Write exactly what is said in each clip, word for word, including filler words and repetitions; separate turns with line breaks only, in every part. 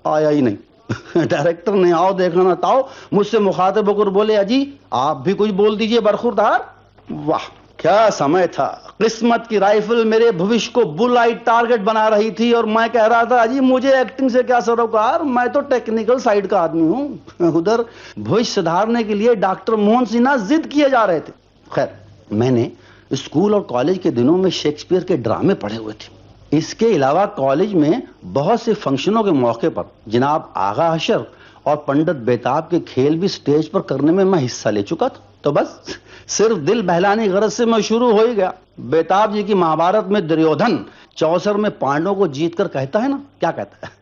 आया ही नहीं। डायरेक्टर ने आओ देखा ना ताओ मुझसे मुखातिब होकर बोले, अजी आप भी कुछ बोल दीजिए बरखुरदार। वाह क्या समय था, किस्मत की राइफल मेरे भविष्य को बुल आई टारगेट बना रही थी और मैं कह रहा था, अजी मुझे एक्टिंग से क्या सरोकार, मैं तो टेक्निकल साइड का आदमी हूं। उधर भविष्य सुधारने के लिए डॉक्टर मोहन सिन्हा जिद किए जा रहे थे। खैर मैंने स्कूल और कॉलेज के दिनों में शेक्सपियर के ड्रामे पढ़े हुए थे। इसके अलावा कॉलेज में बहुत से फंक्शनों के मौके पर जनाब आगा हशर और पंडित बेताब के खेल भी स्टेज पर करने में मैं हिस्सा ले चुका था। तो बस सिर्फ दिल बहलाने की गरज से मैं शुरू हो ही गया। बेताब जी की महाभारत में दुर्योधन चौसर में पांडवों को जीतकर कहता है ना, क्या कहता है,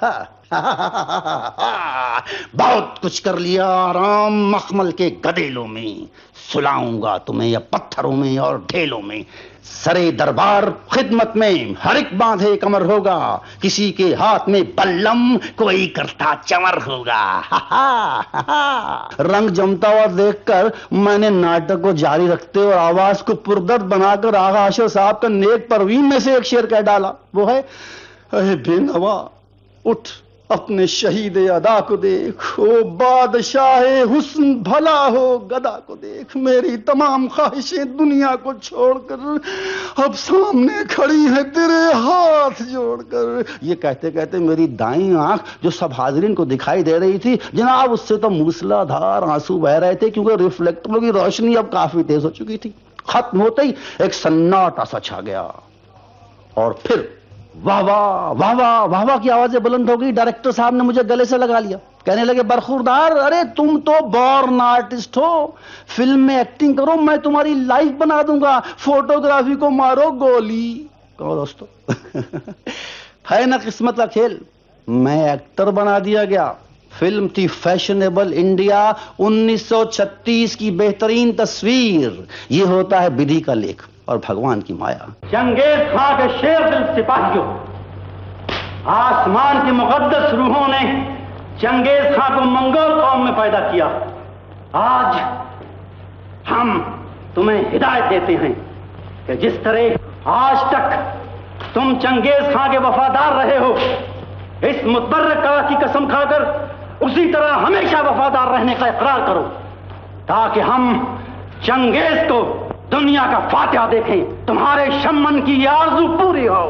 बहुत कुछ कर लिया राम मखमल के गदेलों में, सुलाऊंगा तुम्हें या पत्थरों में और ढेलों में, सरे दरबार खिदमत में हर एक बांधे कमर होगा, किसी के हाथ में बल्लम कोई करता चमर होगा। रंग जमता हुआ देखकर मैंने नाटक को जारी रखते और आवाज को पुरदर्द बनाकर आगा हशर साहब का नेक परवीन में से एक शेर कह डाला। वो है, अरे बेनवा उठ अपने शहीद अदा को देख, ओ बादशाह हुस्न भला हो गदा को देख, मेरी तमाम ख्वाहिशें दुनिया को छोड़कर अब सामने खड़ी है तेरे हाथ जोड़कर। ये कहते कहते मेरी दाईं आंख जो सब हाजिरीन को दिखाई दे रही थी जनाब, उससे तो मूसलाधार आंसू बह रहे थे क्योंकि रिफ्लेक्टरों की रोशनी अब काफी तेज हो चुकी थी। खत्म होते ही एक सन्नाटा सा छा गया और फिर वाह वाह वाह वाह वाह वाह की आवाजें बुलंद हो गई। डायरेक्टर साहब ने मुझे गले से लगा लिया, कहने लगे, बरखुरदार अरे तुम तो बॉर्न आर्टिस्ट हो, फिल्म में एक्टिंग करो, मैं तुम्हारी लाइफ बना दूंगा, फोटोग्राफी को मारो गोली। कहो दोस्तों है ना किस्मत का खेल, मैं एक्टर बना दिया गया। फिल्म थी फैशनेबल इंडिया उन्नीस सौ छत्तीस की बेहतरीन तस्वीर। ये होता है विधि का लेख और भगवान की माया।
चंगेज खां के शेर दिल सिपाहियों, आसमान की मुकद्दस रूहों ने चंगेज खां को मंगोल कौम में पैदा किया। आज हम तुम्हें हिदायत देते हैं कि जिस तरह आज तक तुम चंगेज खां के वफादार रहे हो, इस मुतबर्रक का की कसम खाकर उसी तरह हमेशा वफादार रहने का इकरार करो, ताकि हम चंगेज को दुनिया का फातिहा देखें, तुम्हारे शम्मन की आरज़ू पूरी हो।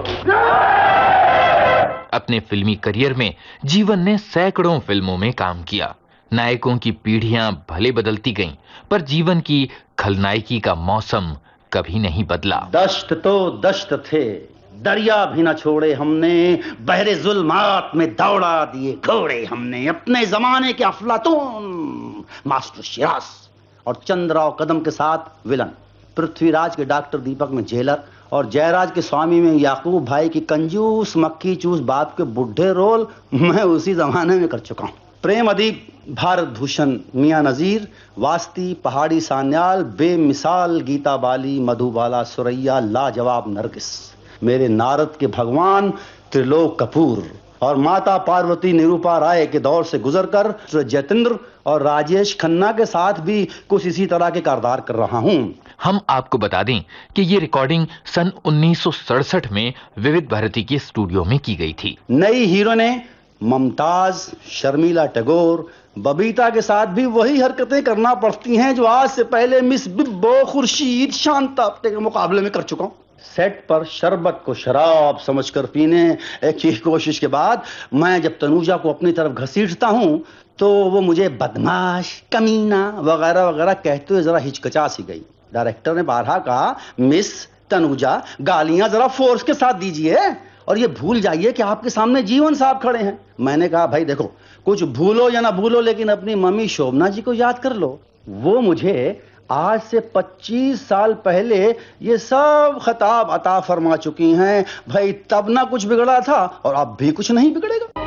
अपने फिल्मी करियर में जीवन ने सैकड़ों फिल्मों में काम किया। नायकों की पीढ़ियां भले बदलती गईं, पर जीवन की खलनायकी का मौसम कभी नहीं बदला।
दश्त तो दश्त थे, दरिया भी न छोड़े हमने, बहरे जुल्मात में दौड़ा दिए घोड़े हमने, अपने जमाने के अफलातून मास्टर शिराज और चंद्रराव कदम के साथ विलन, पृथ्वीराज के डॉक्टर दीपक में जेलर और जयराज के स्वामी में याकूब भाई की कंजूस मक्खी चूस बाप के बुढ़े रोल मैं उसी जमाने में कर चुका हूं। प्रेम अदीब भारत भूषण मियां नजीर, वास्ती पहाड़ी सान्याल, बेमिसाल गीता बाली, मधुबाला सुरैया, लाजवाब नरगिस, मेरे नारद के भगवान त्रिलोक कपूर और माता पार्वती निरूपा राय के दौर से गुजरकर जतेंद्र और राजेश खन्ना के साथ भी कुछ इसी तरह के किरदार कर रहा हूं।
हम आपको बता दें कि ये रिकॉर्डिंग सन उन्नीस सौ सड़सठ में विविध भारती के स्टूडियो में की गई थी।
नई हीरो ने ममताज, शर्मिला टैगोर, बबीता के साथ भी वही हरकतें करना पड़ती हैं जो आज से पहले मिस बिब्बो, खुर्शीद, शांता अप्टे के मुकाबले में कर चुका हूं। सेट पर शरबत को शराब समझकर पीने की कोशिश के बाद मैं जब तनुजा को अपनी तरफ घसीटता हूं तो वो मुझे बदमाश, कमीना वगैरह वगैरह कहते हुए जरा हिचकिचा सी गई। डायरेक्टर ने बारहा कहा, मिस तनुजा गालियां जरा फोर्स के साथ दीजिए और ये भूल जाइए कि आपके सामने जीवन साहब खड़े हैं। मैंने कहा, भाई देखो, कुछ भूलो या ना भूलो लेकिन अपनी मम्मी शोभना जी को याद कर लो। वो मुझे आज से पच्चीस साल पहले ये सब खिताब अता फरमा चुकी हैं। भाई तब ना कुछ बिगड़ा था और अब भी कुछ नहीं बिगड़ेगा।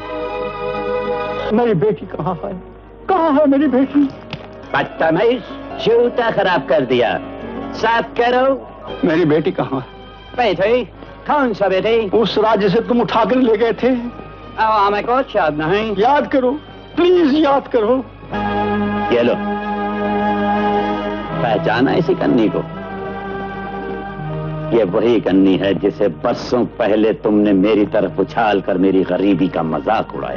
मेरी बेटी कहाँ है? कहाँ है मेरी बेटी?
बदतमीज, जूता खराब कर दिया, साफ करो।
मेरी बेटी कहाँ है?
बेटी? कौन सा बेटी?
उस राज्य से तुम उठा कर ले गए थे।
अब हमें कुछ याद नहीं।
याद करो, प्लीज याद करो।
ये लो, पहचाना इसी कन्नी को? ये वही कन्नी है जिसे बरसों पहले तुमने मेरी तरफ उछाल कर मेरी गरीबी का मजाक उड़ाया।